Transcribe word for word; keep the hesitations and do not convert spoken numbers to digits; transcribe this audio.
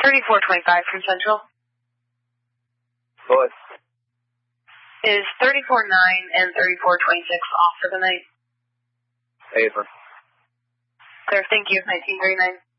thirty-four twenty-five from Central. What? Is thirty-four nine and thirty-four twenty-six off for the night? Paper. Clear, thank you. nineteen thirty-nine.